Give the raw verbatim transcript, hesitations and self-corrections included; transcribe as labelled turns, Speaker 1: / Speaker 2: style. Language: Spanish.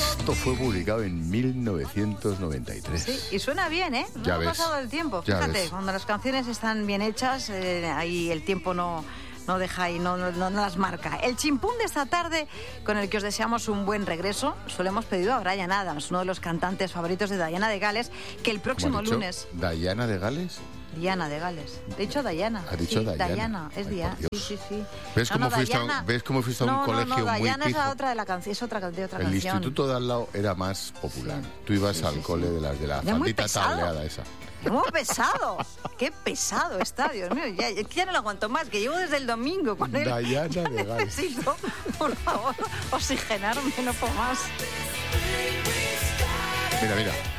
Speaker 1: Esto fue publicado en mil novecientos noventa y tres.
Speaker 2: Sí, y suena bien, ¿eh? No
Speaker 1: Ya
Speaker 2: ha
Speaker 1: ves,
Speaker 2: pasado el tiempo.
Speaker 1: ya
Speaker 2: Fíjate,
Speaker 1: ves.
Speaker 2: cuando las canciones están bien hechas, eh, ahí el tiempo no... no deja y no, no, no las marca. El chimpún de esta tarde, con el que os deseamos un buen regreso, solo hemos pedido a Bryan Adams, uno de los cantantes favoritos de Diana de Gales, que el próximo
Speaker 1: ¿Cómo has dicho?
Speaker 2: lunes...
Speaker 1: ¿Diana de Gales?
Speaker 2: Diana de Gales. He dicho Diana.
Speaker 1: ¿Ha dicho
Speaker 2: sí,
Speaker 1: Diana?
Speaker 2: Diana, es
Speaker 1: Ay,
Speaker 2: Diana.
Speaker 1: por
Speaker 2: Sí,
Speaker 1: Dios.
Speaker 2: sí, sí.
Speaker 1: ¿Ves
Speaker 2: No,
Speaker 1: cómo
Speaker 2: no,
Speaker 1: fuiste a un-
Speaker 2: Diana-
Speaker 1: ves cómo fuiste a un
Speaker 2: no,
Speaker 1: colegio
Speaker 2: no, no,
Speaker 1: muy
Speaker 2: Diana es
Speaker 1: pijo?
Speaker 2: la otra de la canción, es otra, de otra
Speaker 1: El
Speaker 2: canción.
Speaker 1: instituto de al lado era más popular.
Speaker 2: Sí.
Speaker 1: Tú ibas
Speaker 2: Sí,
Speaker 1: al
Speaker 2: sí,
Speaker 1: cole
Speaker 2: sí.
Speaker 1: de las de la
Speaker 2: Era muy
Speaker 1: faldita
Speaker 2: pesado.
Speaker 1: tableada esa.
Speaker 2: ¡Muy pesado! ¡Qué pesado está, Dios mío! Ya, ya no lo aguanto más, que llevo desde el domingo con él.
Speaker 1: Diana
Speaker 2: Ya
Speaker 1: de Gales.
Speaker 2: necesito, por favor, oxigenarme, no puedo más.
Speaker 1: Mira, mira.